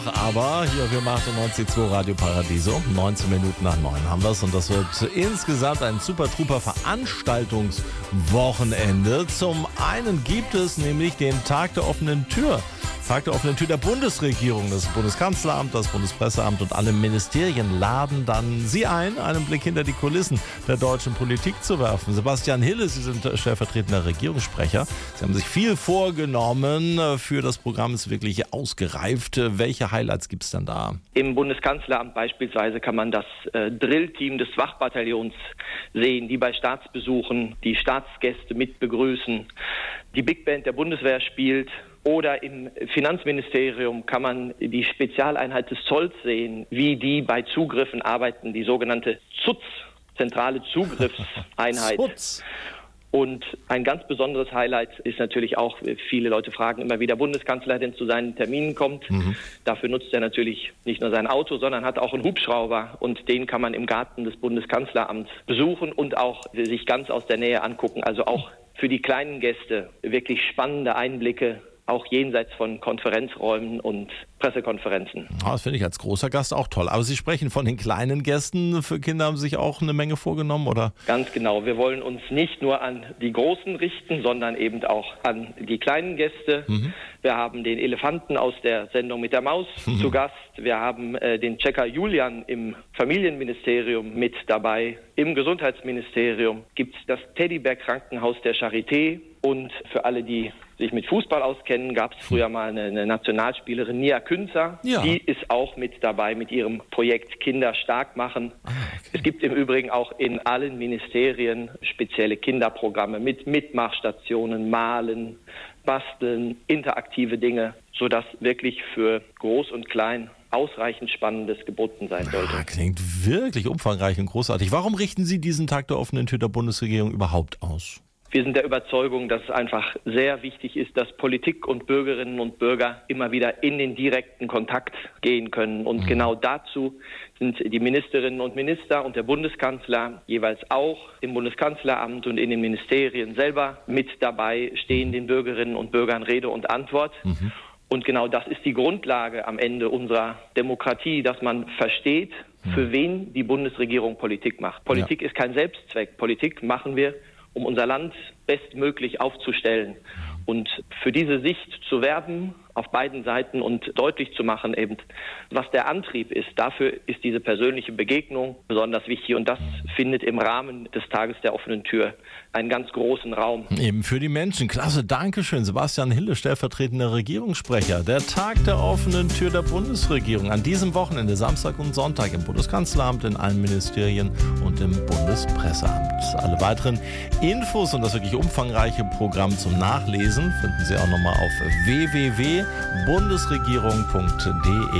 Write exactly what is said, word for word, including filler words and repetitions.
Aber hier für achtundneunzig Komma zwei Radio Paradiso, neunzehn Minuten nach neun haben wir es und das wird insgesamt ein super-truper Veranstaltungswochenende. Zum einen gibt es nämlich den Tag der offenen Tür. Tag der offenen Tür der Bundesregierung. Das Bundeskanzleramt, das Bundespresseamt und alle Ministerien laden dann Sie ein, einen Blick hinter die Kulissen der deutschen Politik zu werfen. Sebastian Hille, Sie sind stellvertretender Regierungssprecher. Sie haben sich viel vorgenommen. Für das Programm ist wirklich ausgereift. Welche Highlights gibt es denn da? Im Bundeskanzleramt beispielsweise kann man das äh, Drillteam des Wachbataillons sehen, die bei Staatsbesuchen die Staatsgäste mit begrüßen. Die Big Band der Bundeswehr spielt. Oder im Finanzministerium kann man die Spezialeinheit des Zolls sehen, wie die bei Zugriffen arbeiten, die sogenannte Z U Z, zentrale Zugriffseinheit. Z U Z. Und ein ganz besonderes Highlight ist natürlich auch, viele Leute fragen immer, wie der Bundeskanzler denn zu seinen Terminen kommt. Mhm. Dafür nutzt er natürlich nicht nur sein Auto, sondern hat auch einen Hubschrauber. Und den kann man im Garten des Bundeskanzleramts besuchen und auch sich ganz aus der Nähe angucken. Also auch für die kleinen Gäste wirklich spannende Einblicke, auch jenseits von Konferenzräumen und Pressekonferenzen. Das finde ich als großer Gast auch toll. Aber Sie sprechen von den kleinen Gästen. Für Kinder haben Sie sich auch eine Menge vorgenommen, oder? Ganz genau. Wir wollen uns nicht nur an die Großen richten, sondern eben auch an die kleinen Gäste. Mhm. Wir haben den Elefanten aus der Sendung mit der Maus mhm. zu Gast. Wir haben äh, den Checker Julian im Familienministerium mit dabei. Im Gesundheitsministerium gibt es das Teddybär-Krankenhaus der Charité. Und für alle, die sich mit Fußball auskennen, gab es früher mal eine, eine Nationalspielerin, Nia Künzer. Ja. Die ist auch mit dabei mit ihrem Projekt Kinder stark machen. Ah, okay. Es gibt im Übrigen auch in allen Ministerien spezielle Kinderprogramme mit Mitmachstationen, Malen, Basteln, interaktive Dinge, sodass wirklich für Groß und Klein ausreichend Spannendes geboten sein sollte. Ah, klingt wirklich umfangreich und großartig. Warum richten Sie diesen Tag der offenen Tür der Bundesregierung überhaupt aus? Wir sind der Überzeugung, dass es einfach sehr wichtig ist, dass Politik und Bürgerinnen und Bürger immer wieder in den direkten Kontakt gehen können. Und mhm. genau dazu sind die Ministerinnen und Minister und der Bundeskanzler jeweils auch im Bundeskanzleramt und in den Ministerien selber mit dabei, stehen den Bürgerinnen und Bürgern Rede und Antwort. Mhm. Und genau das ist die Grundlage am Ende unserer Demokratie, dass man versteht, für wen die Bundesregierung Politik macht. Politik ja. ist kein Selbstzweck. Politik machen wir, um unser Land bestmöglich aufzustellen. Und für diese Sicht zu werben auf beiden Seiten und deutlich zu machen, eben, was der Antrieb ist, dafür ist diese persönliche Begegnung besonders wichtig. Und das findet im Rahmen des Tages der offenen Tür einen ganz großen Raum. Eben für die Menschen. Klasse, Dankeschön. Sebastian Hille, stellvertretender Regierungssprecher. Der Tag der offenen Tür der Bundesregierung. An diesem Wochenende, Samstag und Sonntag, im Bundeskanzleramt, in allen Ministerien und im Bundespresseamt. Alle weiteren Infos und das wirklich umfangreiche Programm zum Nachlesen finden Sie auch nochmal auf w w w punkt bundesregierung punkt d e.